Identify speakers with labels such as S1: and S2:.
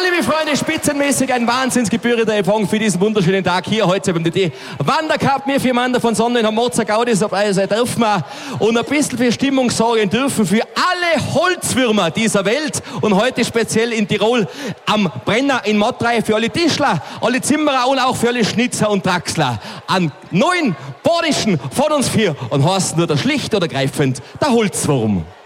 S1: liebe Freunde, spitzenmäßig ein wahnsinnsgebührender Empfang für diesen wunderschönen Tag hier heute beim DD Wandercup. Wir 4 Mann von Sonnen haben Mozart Gaudis dabei sein dürfen wir und ein bisschen für Stimmung sorgen dürfen für alle Holzwürmer dieser Welt und heute speziell in Tirol am Brenner in Mottrei für alle Tischler, alle Zimmerer und auch für alle Schnitzer und Draxler. An 9 Bordischen von uns 4 und heißt nur der schlicht oder greifend der Holzwurm.